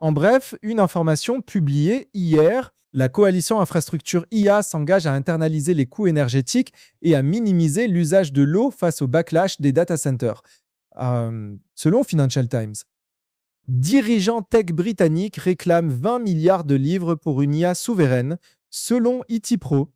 En bref, une information publiée hier, la coalition infrastructure IA s'engage à internaliser les coûts énergétiques et à minimiser l'usage de l'eau face au backlash des data centers. Selon Financial Times, dirigeants tech britanniques réclament 20 milliards de livres pour une IA souveraine. Selon IT Pro,